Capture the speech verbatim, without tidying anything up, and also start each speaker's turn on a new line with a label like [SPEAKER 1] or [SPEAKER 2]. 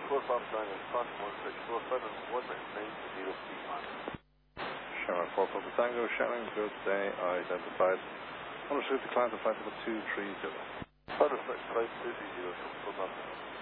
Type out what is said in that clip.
[SPEAKER 1] four Papa Tango, Fox one six four seven one nine zero three one.
[SPEAKER 2] Sherman four Papa Tango, Sherman, good day, identified. Understood the client of flight number two three zero.
[SPEAKER 1] Flight of five two zero, Papa.